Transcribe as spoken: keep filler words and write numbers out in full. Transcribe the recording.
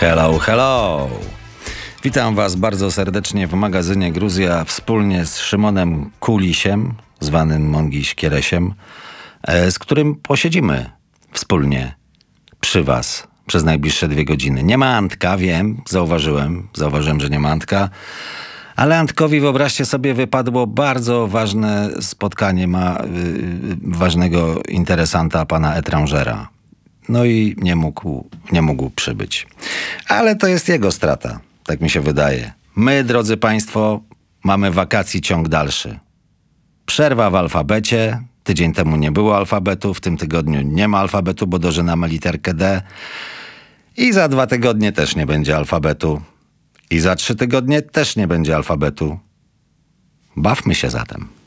Hello, hello! Witam Was bardzo serdecznie w magazynie Gruzja wspólnie z Szymonem Kulisiem, zwanym Mongiś Kieresiem, z którym posiedzimy wspólnie przy Was przez najbliższe dwie godziny. Nie ma Antka, wiem, zauważyłem, zauważyłem, że nie ma Antka, ale Antkowi, wyobraźcie sobie, wypadło bardzo ważne spotkanie, ma yy, ważnego interesanta, pana Etrangera. No i nie mógł, nie mógł przybyć. Ale to jest jego strata, tak mi się wydaje. My, drodzy Państwo, mamy wakacji ciąg dalszy. Przerwa w alfabecie. Tydzień temu nie było alfabetu, w tym tygodniu nie ma alfabetu, bo dożynamy literkę D. I za dwa tygodnie też nie będzie alfabetu. I za trzy tygodnie też nie będzie alfabetu. Bawmy się zatem.